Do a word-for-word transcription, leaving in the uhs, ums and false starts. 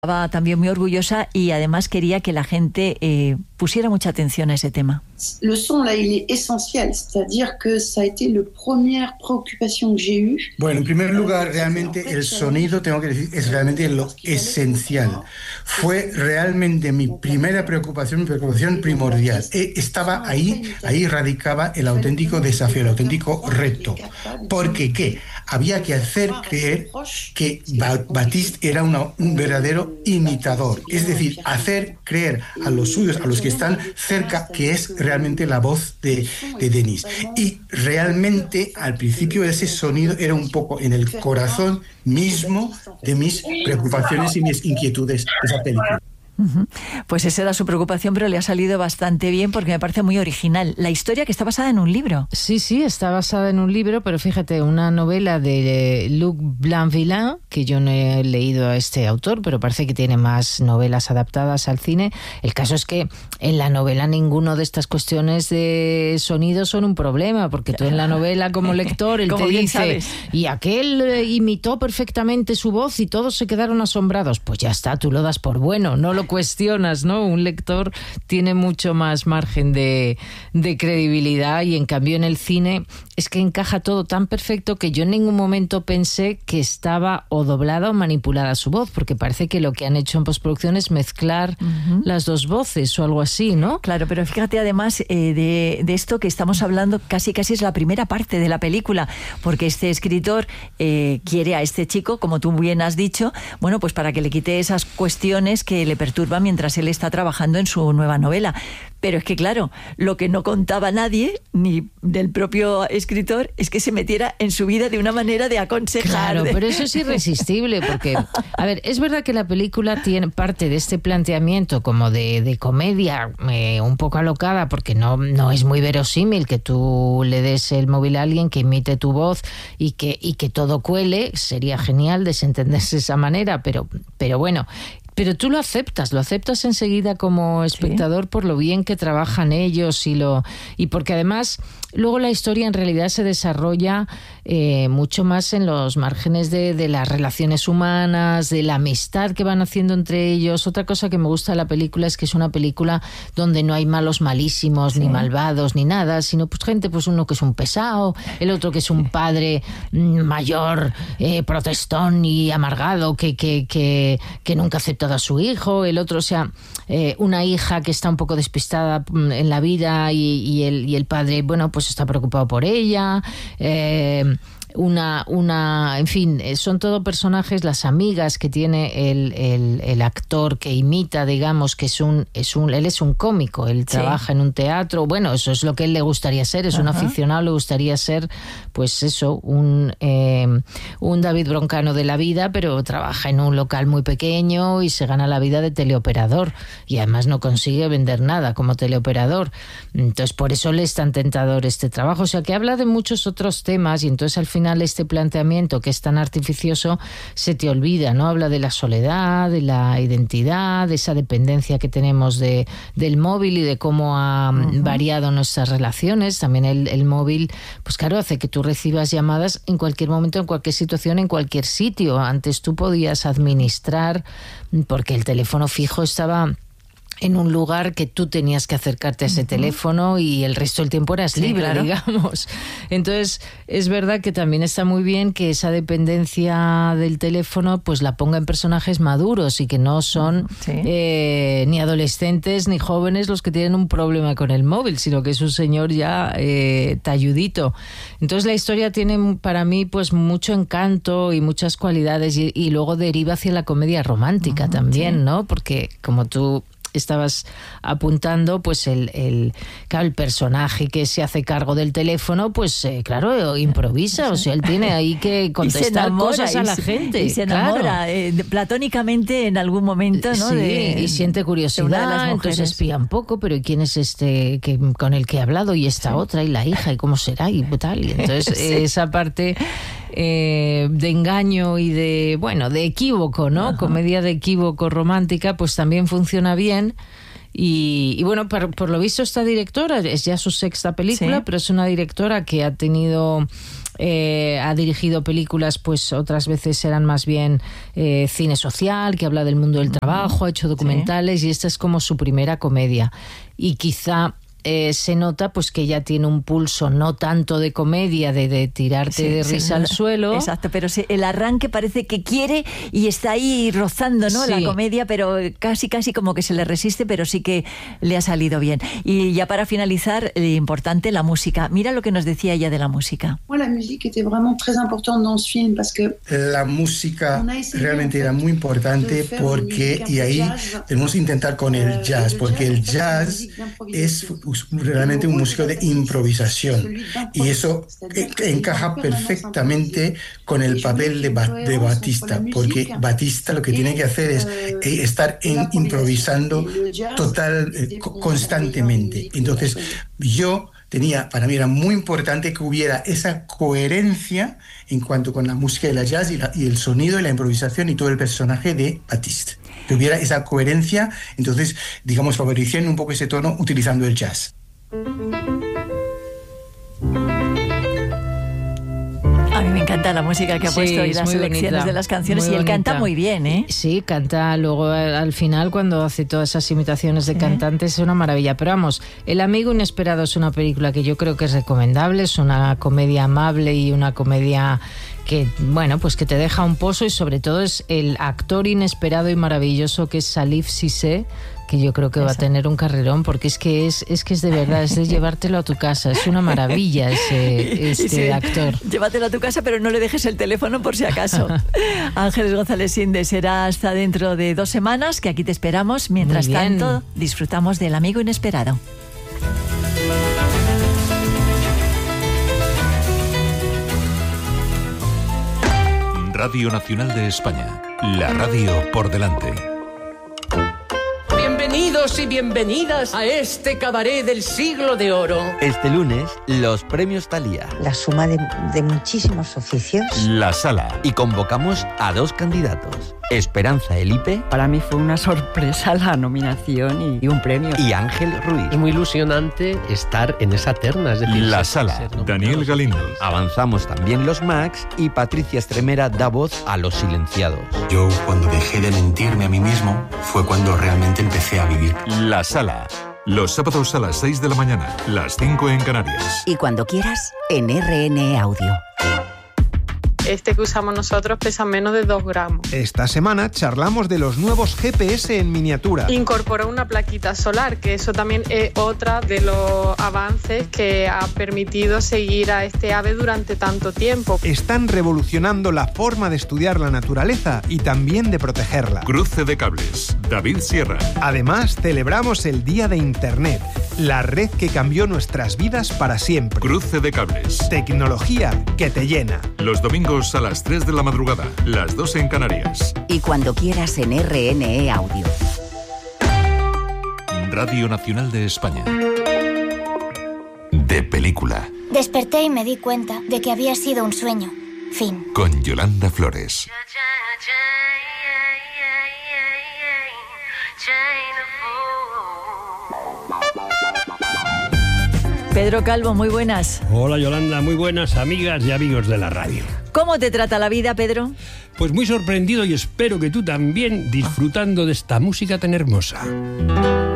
Estaba también muy orgullosa y además quería que la gente eh, pusiera mucha atención a ese tema. Le son, là, il est essentiel, c'est-à-dire que ça a été la première préoccupation que j'ai eue. Bueno, en primer lugar, realmente el sonido, tengo que decir, es realmente lo esencial. Fue realmente mi primera preocupación, mi preocupación primordial. Estaba ahí, ahí radicaba el auténtico desafío, el auténtico reto. Porque, ¿qué? Había que hacer creer que Baptiste era una, un verdadero imitador. Es decir, hacer creer a los suyos, a los que están cerca, que es realmente la voz de, de Denis. Y realmente, al principio, ese sonido era un poco en el corazón mismo de mis preocupaciones y mis inquietudes de esa película. Pues esa era su preocupación, pero le ha salido bastante bien porque me parece muy original. La historia que está basada en un libro. Sí, sí, está basada en un libro, pero fíjate, una novela de Luc Blainvillain, que yo no he leído a este autor, pero parece que tiene más novelas adaptadas al cine. El caso es que en la novela ninguno de estas cuestiones de sonido son un problema, porque tú en la novela como lector, él te dice, sabes. Y aquel imitó perfectamente su voz y todos se quedaron asombrados. Pues ya está, tú lo das por bueno, no lo cuestionas, ¿no? Un lector tiene mucho más margen de, de credibilidad y en cambio en el cine es que encaja todo tan perfecto que yo en ningún momento pensé que estaba o doblada o manipulada su voz, porque parece que lo que han hecho en postproducción es mezclar uh-huh. las dos voces o algo así, ¿no? Claro, pero fíjate además eh, de, de esto que estamos hablando, casi casi es la primera parte de la película, porque este escritor eh, quiere a este chico, como tú bien has dicho, bueno, pues para que le quite esas cuestiones que le perturban mientras él está trabajando en su nueva novela. Pero es que, claro, lo que no contaba nadie, ni del propio escritor, es que se metiera en su vida de una manera de aconsejar. Claro, de... pero eso es irresistible, porque, a ver, es verdad que la película tiene parte de este planteamiento como de, de comedia eh, un poco alocada, porque no, no es muy verosímil que tú le des el móvil a alguien que imite tu voz y que, y que todo cuele. Sería genial desentenderse de esa manera, pero, pero bueno... Pero tú lo aceptas, lo aceptas enseguida como espectador, ¿sí? Por lo bien que trabajan ellos y lo y porque además luego la historia en realidad se desarrolla eh, mucho más en los márgenes de, de las relaciones humanas, de la amistad que van haciendo entre ellos. Otra cosa que me gusta de la película es que es una película donde no hay malos malísimos, sí. ni malvados, ni nada, sino pues gente, pues uno que es un pesado, el otro que es un padre mayor, eh, protestón y amargado, que, que, que, que nunca acepta a su hijo, el otro, o sea, eh, una hija que está un poco despistada en la vida y, y, el, y el padre, bueno, pues está preocupado por ella, eh, una, una, en fin, son todo personajes, las amigas que tiene el, el, el actor que imita, digamos, que es un, es un, él es un cómico, él sí. trabaja en un teatro, bueno, eso es lo que él le gustaría ser, es Ajá. un aficionado, le gustaría ser, pues eso, un, eh, un David Broncano de la vida, pero trabaja en un local muy pequeño y se gana la vida de teleoperador y además no consigue vender nada como teleoperador, entonces por eso le es tan tentador este trabajo, o sea que habla de muchos otros temas y entonces al final este planteamiento que es tan artificioso se te olvida, ¿no? Habla de la soledad, de la identidad, de esa dependencia que tenemos de, del móvil y de cómo ha uh-huh. variado nuestras relaciones. También el, el móvil, pues claro, hace que tú recibas llamadas en cualquier momento, en cualquier situación, en cualquier sitio. Antes tú podías administrar, porque el teléfono fijo estaba en un lugar que tú tenías que acercarte a ese uh-huh. teléfono y el resto del tiempo eras sí, libre, claro. digamos. Entonces, es verdad que también está muy bien que esa dependencia del teléfono pues la ponga en personajes maduros y que no son sí. eh, ni adolescentes ni jóvenes los que tienen un problema con el móvil, sino que es un señor ya eh, talludito. Entonces, la historia tiene para mí pues mucho encanto y muchas cualidades y, y luego deriva hacia la comedia romántica uh-huh, también, sí. ¿no? Porque como tú estabas apuntando, pues el, el, claro, el personaje que se hace cargo del teléfono, pues eh, claro, improvisa, o sea, él tiene ahí que contestar enamora, cosas a la se, gente. Y se enamora claro. eh, platónicamente en algún momento, ¿no? Sí, de, y siente curiosidad, de entonces espía un poco, pero ¿quién es este que con el que he hablado? Y esta sí. otra, y la hija, y cómo será, y tal. Y entonces sí. esa parte eh, de engaño y de, bueno, de equívoco, ¿no? Ajá. Comedia de equívoco romántica, pues también funciona bien. Y, y bueno, por, por lo visto esta directora, es ya su sexta película, sí. pero es una directora que ha tenido eh, ha dirigido películas, pues otras veces eran más bien eh, cine social, que habla del mundo del trabajo, ha hecho documentales, sí. Y esta es como su primera comedia. Y quizá Eh, se nota pues que ya tiene un pulso no tanto de comedia, de, de tirarte sí, de risa sí, al suelo. Exacto, pero sí, el arranque parece que quiere y está ahí rozando, ¿no? Sí. La comedia, pero casi casi como que se le resiste, pero sí que le ha salido bien. Y ya para finalizar, eh, importante, la música. Mira lo que nos decía ella de la música. La música était vraiment très importante dans ce film parce que la música realmente era muy importante porque, y ahí tenemos que intentar con el jazz, porque el jazz es realmente un músico de improvisación y eso encaja perfectamente con el papel de, ba- de Batista, porque Batista lo que tiene que hacer es estar en, improvisando total eh, constantemente. Entonces yo tenía, para mí era muy importante que hubiera esa coherencia en cuanto con la música de la jazz y, la, y el sonido y la improvisación y todo el personaje de Batista. Que hubiera esa coherencia, entonces, digamos, favoreciendo un poco ese tono utilizando el jazz. A mí me encanta la música que ha puesto sí, y las selecciones bonita, de las canciones, y él bonita. Canta muy bien, ¿eh? Sí, canta luego al final cuando hace todas esas imitaciones de ¿Eh? cantantes, es una maravilla. Pero vamos, El amigo inesperado es una película que yo creo que es recomendable, es una comedia amable y una comedia que, bueno, pues que te deja un pozo, y sobre todo es el actor inesperado y maravilloso que es Salif Cissé, que yo creo que Eso. va a tener un carrerón, porque es que es, es que es de verdad, es de llevártelo a tu casa, es una maravilla ese este sí, actor. Llévatelo a tu casa, pero no le dejes el teléfono por si acaso. Ángeles González Sinde, será hasta dentro de dos semanas, que aquí te esperamos. Mientras tanto, disfrutamos del amigo inesperado. Radio Nacional de España, la radio por delante. Bienvenidos y bienvenidas a este cabaret del siglo de oro. Este lunes, los premios Thalía. La suma de, de muchísimos oficios. La Sala. Y convocamos a dos candidatos. Esperanza Elipe. Para mí fue una sorpresa la nominación y, y un premio. Y Ángel Ruiz. Es muy ilusionante estar en esa terna. Es decir, La Sala. Daniel Galindo. Avanzamos también los Max y Patricia Estremera da voz a los silenciados. Yo, cuando dejé de mentirme a mí mismo, fue cuando realmente empecé a vivir. La Sala. Los sábados a las seis de la mañana, las cinco en Canarias. Y cuando quieras, en R N E Audio. Este que usamos nosotros pesa menos de dos gramos. Esta semana charlamos de los nuevos G P S en miniatura. Incorpora una plaquita solar, que eso también es otra de los avances que ha permitido seguir a este ave durante tanto tiempo. Están revolucionando la forma de estudiar la naturaleza y también de protegerla. Cruce de cables, David Sierra. Además, celebramos el Día de Internet, la red que cambió nuestras vidas para siempre. Cruce de cables. Tecnología que te llena. Los domingos a las tres de la madrugada, las dos en Canarias. Y cuando quieras en R N E Audio. Radio Nacional de España. De película. Desperté y me di cuenta de que había sido un sueño. Fin. Con Yolanda Flores. Pedro Calvo, muy buenas. Hola Yolanda, muy buenas amigas y amigos de la radio. ¿Cómo te trata la vida, Pedro? Pues muy sorprendido, y espero que tú también, disfrutando de esta música tan hermosa.